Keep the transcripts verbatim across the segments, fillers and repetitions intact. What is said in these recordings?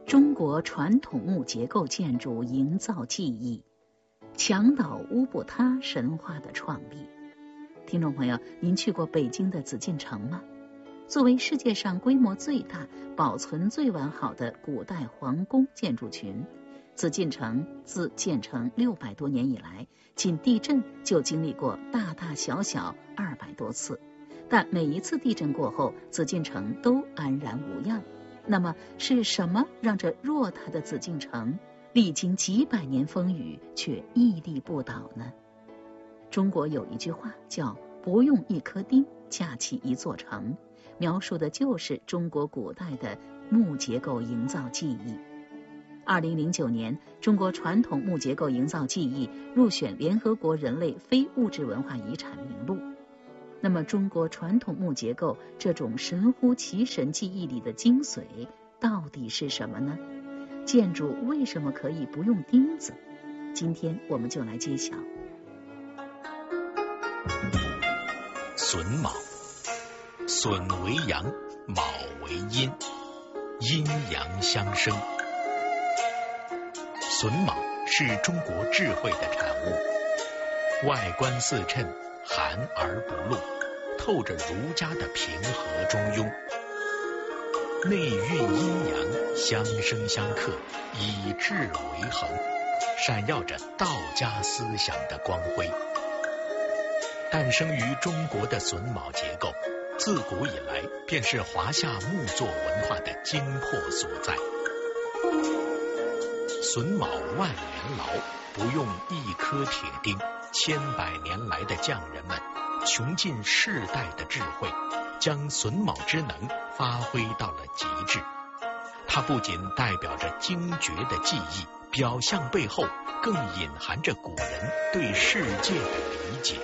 中国传统木结构建筑营造技艺，墙倒屋不塌神话的创立。听众朋友，您去过北京的紫禁城吗？作为世界上规模最大、保存最完好的古代皇宫建筑群，紫禁城自建成六百多年以来，仅地震就经历过大大小小二百多次，但每一次地震过后，紫禁城都安然无恙。那么是什么让这偌大的紫禁城历经几百年风雨却屹立不倒呢？中国有一句话叫不用一颗钉架起一座城，描述的就是中国古代的木结构营造技艺。二零零九年，中国传统木结构营造技艺入选联合国人类非物质文化遗产名录。那么中国传统木结构这种神乎其神技艺里的精髓到底是什么呢？建筑为什么可以不用钉子？今天我们就来揭晓。 榫卯，榫为阳，卯为阴，阴阳相生。榫卯是中国智慧的产物，外观似衬，含而不露，透着儒家的平和中庸，内蕴阴阳，相生相克，以质为衡，闪耀着道家思想的光辉。诞生于中国的榫卯结构，自古以来便是华夏木作文化的精魄所在。榫卯万年劳，不用一颗铁钉，千百年来的匠人们穷尽世代的智慧，将榫卯之能发挥到了极致。它不仅代表着精绝的技艺，表象背后更隐含着古人对世界的理解。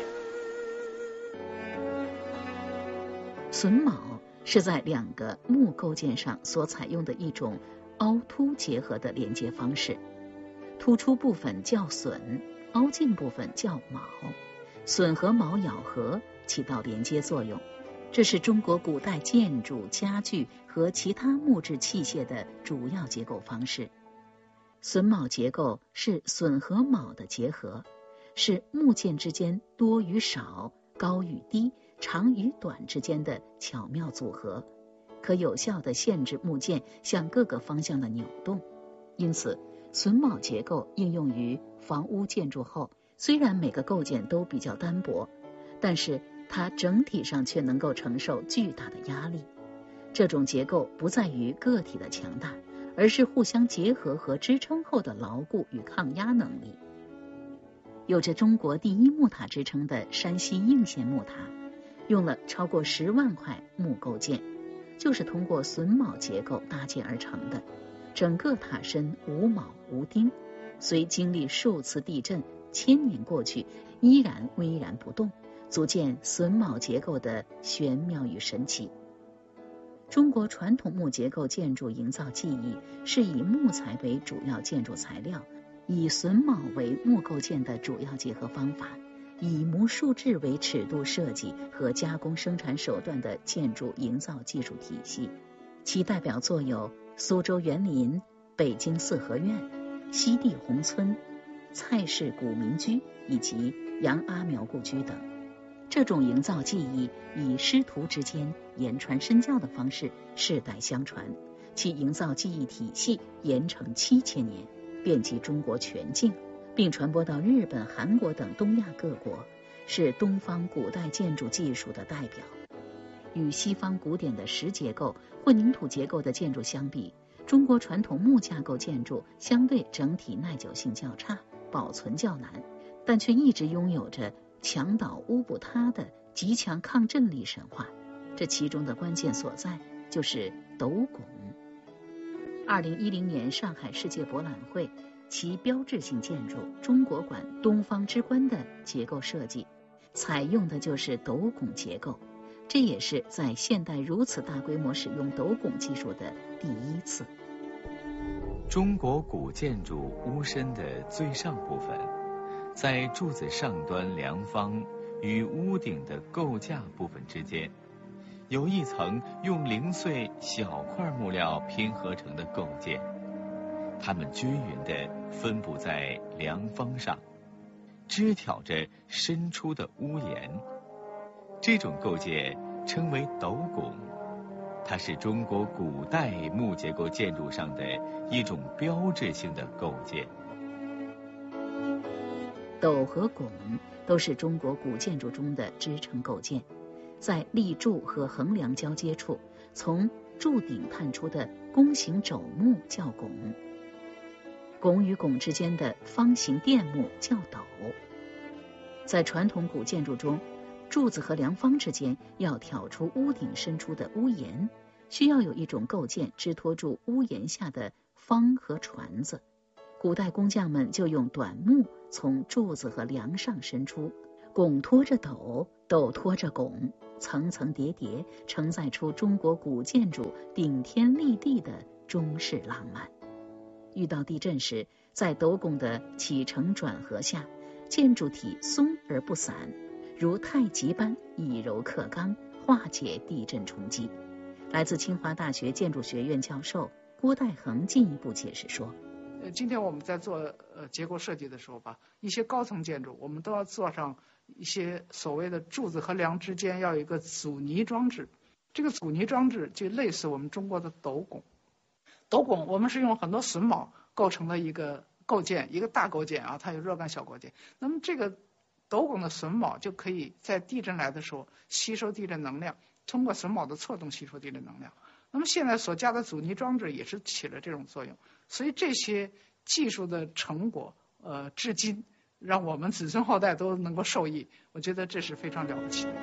榫卯是在两个木构件上所采用的一种凹凸结合的连接方式，突出部分叫榫，凹进部分叫卯，榫和卯咬合，起到连接作用。这是中国古代建筑、家具和其他木质器械的主要结构方式。榫卯结构是榫和卯的结合，是木件之间多与少、高与低、长与短之间的巧妙组合，可有效地限制木件向各个方向的扭动。因此，榫卯结构应用于房屋建筑后，虽然每个构件都比较单薄，但是它整体上却能够承受巨大的压力。这种结构不在于个体的强大，而是互相结合和支撑后的牢固与抗压能力。有着中国第一木塔之称的山西应县木塔，用了超过十万块木构件，就是通过榫卯结构搭建而成的。整个塔身无卯无钉，虽经历数次地震，千年过去依然巍然不动，足见榫卯结构的玄妙与神奇。中国传统木结构建筑营造技艺是以木材为主要建筑材料，以榫卯为木构件的主要结合方法，以模数制为尺度设计和加工生产手段的建筑营造技术体系。其代表作有苏州园林、北京四合院、西递宏村、蔡氏古民居以及杨阿苗故居等。这种营造技艺以师徒之间言传身教的方式世代相传，其营造技艺体系延承七千年，遍及中国全境，并传播到日本、韩国等东亚各国，是东方古代建筑技术的代表。与西方古典的石结构、混凝土结构的建筑相比，中国传统木架构建筑相对整体耐久性较差，保存较难，但却一直拥有着墙倒屋不塌的极强抗震力神话。这其中的关键所在就是斗拱。二零一零年上海世界博览会，其标志性建筑中国馆东方之冠的结构设计，采用的就是斗拱结构。这也是在现代如此大规模使用斗拱技术的第一次。 中国古建筑屋身的最上部分，在柱子上端梁方与屋顶的构架部分之间，有一层用零碎小块木料拼合成的构件， 它们均匀地分布在梁方上，枝挑着伸出的屋檐。这种构件称为斗拱，它是中国古代木结构建筑上的一种标志性的构件。 斗和拱都是中国古建筑中的支撑构件，在立柱和横梁交接处，从柱顶探出的弓形肘木叫拱，拱与拱之间的方形垫木叫斗。在传统古建筑中，柱子和梁方之间要挑出屋顶伸出的屋檐，需要有一种构件支托住屋檐下的方和椽子。古代工匠们就用短木从柱子和梁上伸出，拱托着斗，斗托着拱，层层叠叠，承载出中国古建筑顶天立地的中式浪漫。遇到地震时，在斗拱的起承转合下，建筑体松而不散，如太极般以柔克刚，化解地震冲击。来自清华大学建筑学院教授郭代恒进一步解释说， 今天我们在做呃结构设计的时候吧，一些高层建筑我们都要做上一些所谓的柱子和梁之间要有一个阻尼装置。这个阻尼装置就类似我们中国的斗拱。斗拱我们是用很多榫卯构成的一个构件，一个大构件啊，它有若干小构件。那么这个斗拱的榫卯就可以在地震来的时候吸收地震能量，通过榫卯的错动吸收地震能量。那么现在所加的阻尼装置也是起了这种作用。所以这些技术的成果，呃，至今让我们子孙后代都能够受益，我觉得这是非常了不起的。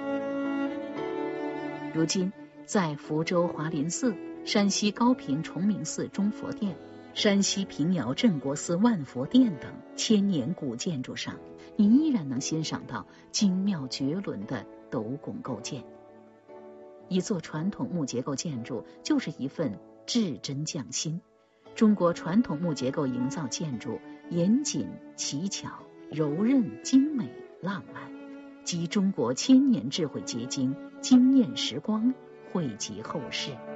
如今，在福州华林寺、山西高平崇明寺中佛殿、山西平遥镇国寺万佛殿等千年古建筑上，你依然能欣赏到精妙绝伦的斗拱构件。一座传统木结构建筑就是一份至真匠心。中国传统木结构营造建筑严谨奇巧、柔韧精美浪漫，集中国千年智慧结晶，惊艳时光，惠及后世。